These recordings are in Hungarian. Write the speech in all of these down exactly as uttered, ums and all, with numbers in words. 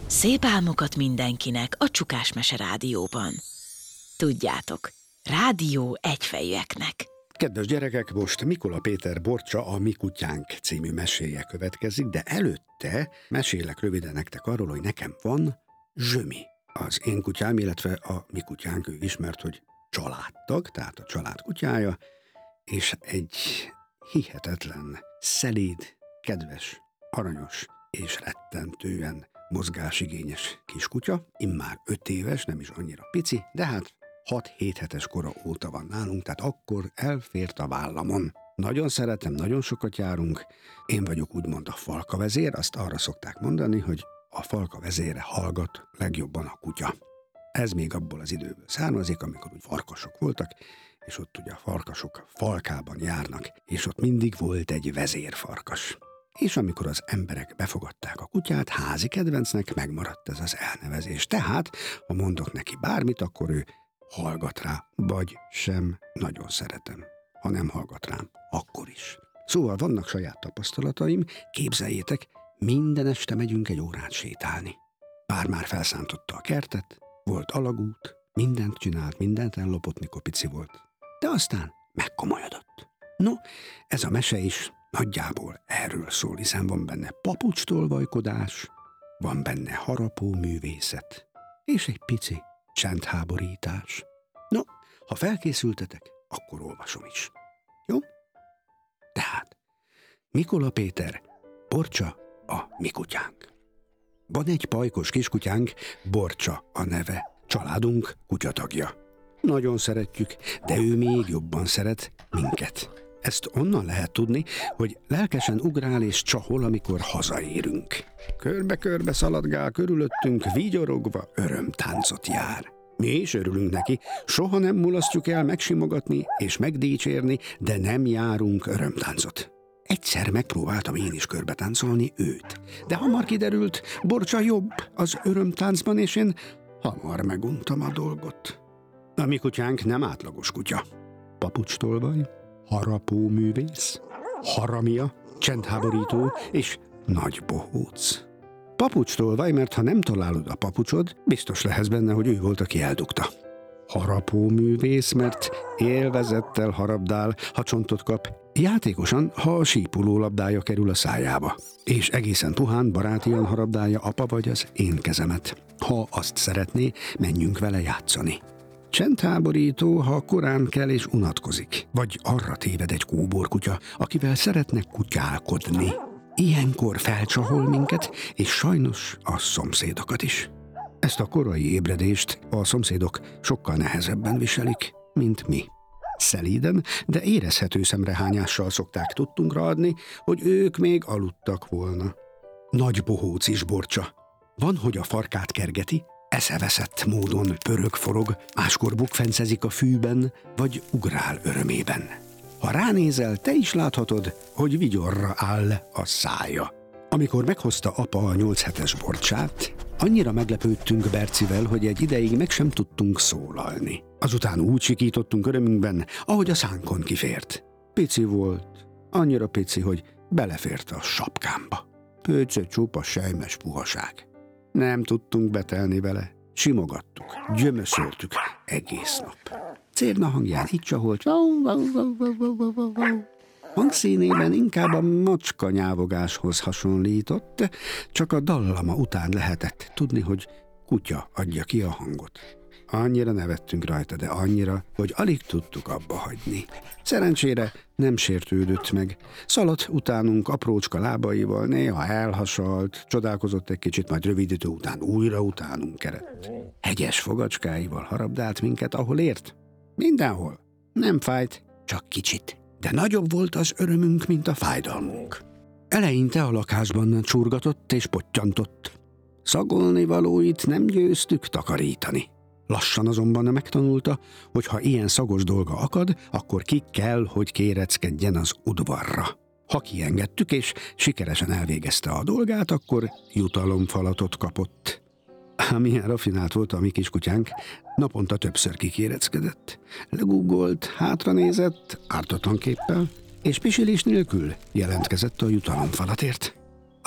Szép álmokat mindenkinek a Csukás Mese Rádióban. Tudjátok, rádió egyfejűeknek. Kedves gyerekek, most Mikola Péter Borcsa, a Mi kutyánk című meséje következik, de előtte mesélek röviden nektek arról, hogy nekem van Zsömi, az én kutyám, illetve a mi kutyánk, ő ismert, hogy családtag, tehát a család kutyája, és egy hihetetlen, szelíd, kedves, aranyos és rettentően mozgásigényes kiskutya, immár öt éves, nem is annyira pici, de hát hat-hét hetes kora óta van nálunk, tehát akkor elfért a vállamon. Nagyon szeretem, nagyon sokat járunk, én vagyok úgymond a falka vezér, azt arra szokták mondani, hogy a falka vezére hallgat legjobban a kutya. Ez még abból az időből származik, amikor úgy farkasok voltak, és ott ugye a farkasok falkában járnak, és ott mindig volt egy vezérfarkas. És amikor az emberek befogadták a kutyát, házi kedvencnek megmaradt ez az elnevezés. Tehát, ha mondok neki bármit, akkor ő hallgat rá, vagy sem nagyon szeretem. Ha nem hallgat rám, akkor is. Szóval vannak saját tapasztalataim, képzeljétek, minden este megyünk egy órát sétálni. Bár már felszántotta a kertet, volt alagút, mindent csinált, mindent ellopott, mikor pici volt. De aztán megkomolyodott. No, ez a mese is nagyjából erről szól, hiszen van benne papucstolvajkodás, van benne harapó művészet, és egy pici csendháborítás. No, ha felkészültetek, akkor olvasom is. Jó? Tehát, Mikola Péter, Borcsa, a mi kutyánk. Van egy pajkos kiskutyánk, Borcsa a neve, családunk kutyatagja. Nagyon szeretjük, de ő még jobban szeret minket. Ezt onnan lehet tudni, hogy lelkesen ugrál és csahol, amikor hazaérünk. Körbe-körbe szaladgál körülöttünk, vigyorogva örömtáncot jár. Mi is örülünk neki, soha nem mulasztjuk el megsimogatni és megdicsérni, de nem járunk örömtáncot. Egyszer megpróbáltam én is körbetáncolni őt, de hamar kiderült, Borcsa jobb az örömtáncban, és én hamar meguntam a dolgot. A mi kutyánk nem átlagos kutya. Papucstolvaj, harapó művész, haramia, csendháborító és nagy bohóc. Papucstolvaj, mert ha nem találod a papucsod, biztos lehetsz benne, hogy ő volt, aki eldugta. Harapó művész, mert élvezettel harabdál, ha csontot kap, játékosan, ha a sípuló labdája kerül a szájába, és egészen puhán, barátian harabdálja apa vagy az én kezemet. Ha azt szeretné, menjünk vele játszani. Csendháborító, ha korán kell és unatkozik, vagy arra téved egy kóborkutya, akivel szeretnek kutyálkodni. Ilyenkor felcsahol minket, és sajnos a szomszédokat is. Ezt a korai ébredést a szomszédok sokkal nehezebben viselik, mint mi. Szelíden, de érezhető szemrehányással szokták tudtunkra adni, hogy ők még aludtak volna. Nagy bohóc is Borcsa. Van, hogy a farkát kergeti, eszeveszett módon pörög-forog, máskor bukfencezik a fűben, vagy ugrál örömében. Ha ránézel, te is láthatod, hogy vigyorra áll a szája. Amikor meghozta apa a nyolc hetes Borcsát, annyira meglepődtünk Bercivel, hogy egy ideig meg sem tudtunk szólalni. Azután úgy sikítottunk örömünkben, ahogy a szánkon kifért. Pici volt, annyira pici, hogy belefért a sapkámba. Pöcce csupa sejmes puhaság. Nem tudtunk betelni vele, simogattuk, gyömöszöltük egész nap. Cérna hangján így csaholt, hangszínében inkább a macska nyávogáshoz hasonlított, csak a dallama után lehetett tudni, hogy kutya adja ki a hangot. Annyira nevettünk rajta, de annyira, hogy alig tudtuk abba hagyni. Szerencsére nem sértődött meg. Szaladt utánunk aprócska lábaival, néha elhasalt, csodálkozott egy kicsit, majd rövid idő után újra utánunk eredt. Hegyes fogacskáival harabdált minket, ahol ért. Mindenhol. Nem fájt, csak kicsit. De nagyobb volt az örömünk, mint a fájdalmunk. Eleinte a lakásban csurgatott és pottyantott. Szagolni valóit nem győztük takarítani. Lassan azonban megtanulta, hogy ha ilyen szagos dolga akad, akkor ki kell, hogy kéreckedjen az udvarra. Ha kiengedtük és sikeresen elvégezte a dolgát, akkor jutalomfalatot kapott. Milyen rafinált volt a mi kiskutyánk, naponta többször kikéreckedett. Leguggolt, hátranézett, ártatlan képpel, és pisilés nélkül jelentkezett a jutalomfalatért.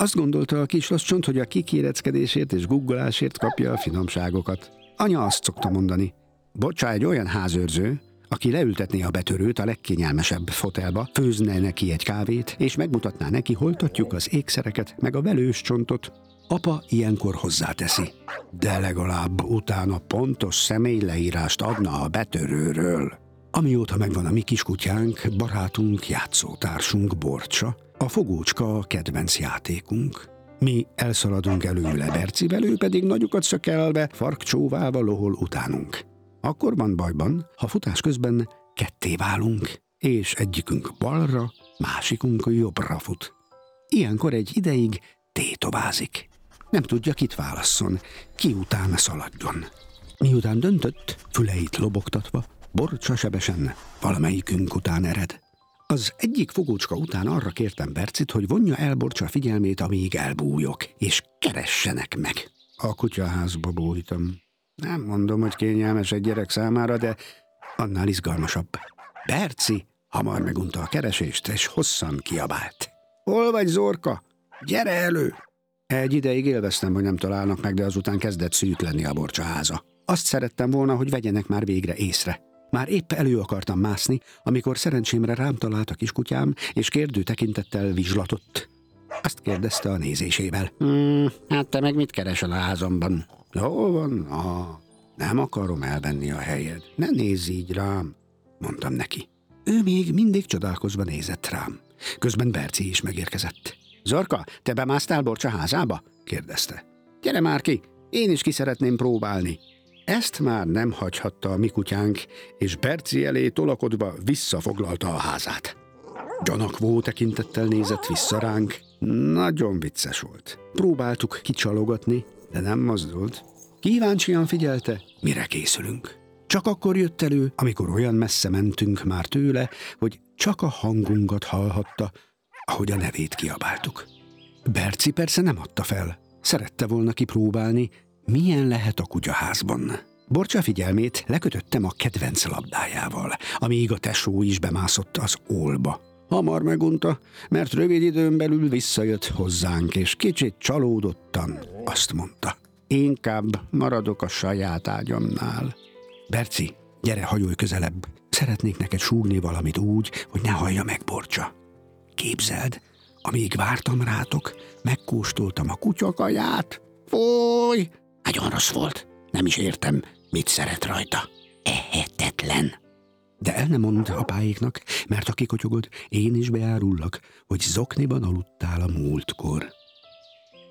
Azt gondolta a kis lasscsont, hogy a kikéreckedésért és guggolásért kapja a finomságokat. Anya azt szokta mondani: Borcsa egy olyan házőrző, aki leültetné a betörőt a legkényelmesebb fotelba, főzne neki egy kávét, és megmutatná neki, hol tartjuk az ékszereket, meg a velős csontot. Apa ilyenkor hozzáteszi: de legalább utána pontos személyleírást adna a betörőről. Amióta megvan a mi kiskutyánk, barátunk, játszótársunk Borcsa, a fogócska a kedvenc játékunk. Mi elszaladunk előle Bercivel, ő pedig nagyokat szökelve, farkcsóválva lohol utánunk. Akkor van bajban, ha futás közben ketté válunk, és egyikünk balra, másikunk jobbra fut. Ilyenkor egy ideig tétovázik. Nem tudja, kit válasszon, ki után szaladjon. Miután döntött, füleit lobogtatva, Borcsa sebesen valamelyikünk után ered. Az egyik fogócska után arra kértem Bercit, hogy vonja el Borcsa figyelmét, amíg elbújok, és keressenek meg. A kutyaházba bújtam. Nem mondom, hogy kényelmes egy gyerek számára, de annál izgalmasabb. Berci hamar megunta a keresést, és hosszan kiabált: Hol vagy, Zorka? Gyere elő! Egy ideig élveztem, hogy nem találnak meg, de azután kezdett szűk lenni a Borcsa háza. Azt szerettem volna, hogy vegyenek már végre észre. Már épp elő akartam mászni, amikor szerencsémre rám talált a kiskutyám, és kérdő tekintettel vizslatott. Azt kérdezte a nézésével: hmm, hát te meg mit keresel a házamban? Jó van, na, nem akarom elvenni a helyed. Ne nézz így rám, mondtam neki. Ő még mindig csodálkozva nézett rám. Közben Berci is megérkezett. Zorka, te bemásztál Borcsa házába? kérdezte. Gyere már ki, én is ki szeretném próbálni. Ezt már nem hagyhatta a mi kutyánk, és Berci elé tolakodva visszafoglalta a házát. Gyanakvó tekintettel nézett vissza ránk. Nagyon vicces volt. Próbáltuk kicsalogatni, de nem mozdult. Kíváncsian figyelte, mire készülünk. Csak akkor jött elő, amikor olyan messze mentünk már tőle, hogy csak a hangunkat hallhatta, ahogy a nevét kiabáltuk. Berci persze nem adta fel. Szerette volna kipróbálni, milyen lehet a kutyaházban. Borcsa figyelmét lekötöttem a kedvenc labdájával, amíg a tesó is bemászott az ólba. Hamar megunta, mert rövid időn belül visszajött hozzánk, és kicsit csalódottan azt mondta: Inkább maradok a saját ágyamnál. Berci, gyere, hajolj közelebb. Szeretnék neked súgni valamit úgy, hogy ne hallja meg Borcsa. Képzeld, amíg vártam rátok, megkóstoltam a kutyakaját. Fúj! Nagyon rossz volt. Nem is értem, mit szeret rajta. Ehetetlen. De el ne mondd apáéknak, mert ha kikotyogod, én is beárullak, hogy zokniban aludtál a múltkor.